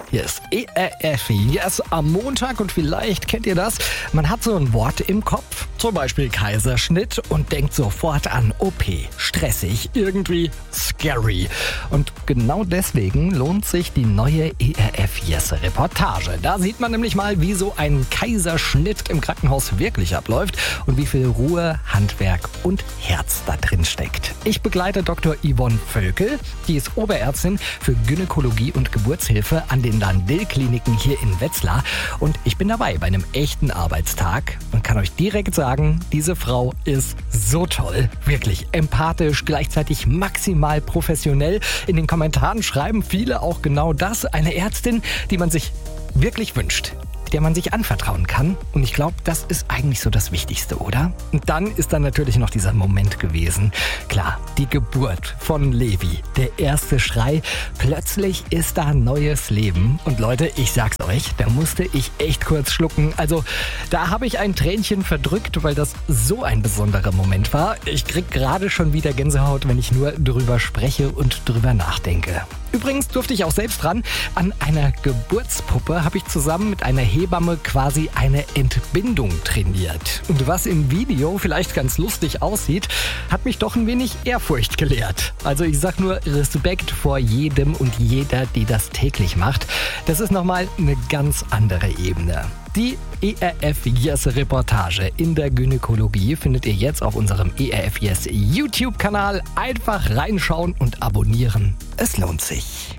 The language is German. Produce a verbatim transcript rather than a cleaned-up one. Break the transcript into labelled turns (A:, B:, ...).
A: Hier ist E R F Yes am Montag und vielleicht kennt ihr das. Man hat so ein Wort im Kopf, zum Beispiel Kaiserschnitt und denkt sofort an O P. Stressig, irgendwie scary. Und genau deswegen lohnt sich die neue E R F Yes Reportage. Da sieht man nämlich mal, wie so ein Kaiserschnitt im Krankenhaus wirklich abläuft und wie viel Ruhe, Handwerk und Herz da drin steckt. Ich begleite Doktor Yvonne Völkel, die ist Oberärztin für Gynäkologie und Geburtshilfe an den Landil-Kliniken hier in Wetzlar. Und ich bin dabei bei einem echten Arbeitstag und kann euch direkt sagen, diese Frau ist so toll. Wirklich empathisch, gleichzeitig maximal professionell. In den Kommentaren schreiben viele auch genau das. Eine Ärztin, die man sich wirklich wünscht, der man sich anvertrauen kann. Und ich glaube, das ist eigentlich so das Wichtigste, oder? Und dann ist da natürlich noch dieser Moment gewesen. Klar, die Geburt von Levi. Der erste Schrei. Plötzlich ist da ein neues Leben. Und Leute, ich sag's euch, da musste ich echt kurz schlucken. Also, da habe ich ein Tränchen verdrückt, weil das so ein besonderer Moment war. Ich krieg gerade schon wieder Gänsehaut, wenn ich nur drüber spreche und drüber nachdenke. Übrigens durfte ich auch selbst ran. An einer Geburtspuppe habe ich zusammen mit einer Hebamme quasi eine Entbindung trainiert. Und was im Video vielleicht ganz lustig aussieht, hat mich doch ein wenig Ehrfurcht gelehrt. Also ich sag nur Respekt vor jedem und jeder, die das täglich macht. Das ist nochmal eine ganz andere Ebene. Die E R F Yes Reportage in der Gynäkologie findet ihr jetzt auf unserem E R F Yes YouTube-Kanal. Einfach reinschauen und abonnieren. Es lohnt sich.